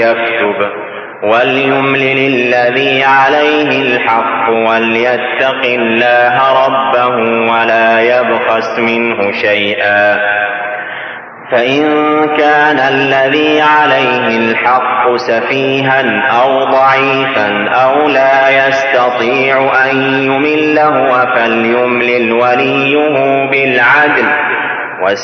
يكتب وليملل الذي عليه الحق وليتق الله ربه ولا يبخس منه شيئا فإن كان الذي عليه الحق سفيها أو ضعيفا أو لا يستطيع أن يمل هو فليملل وليه بالعدل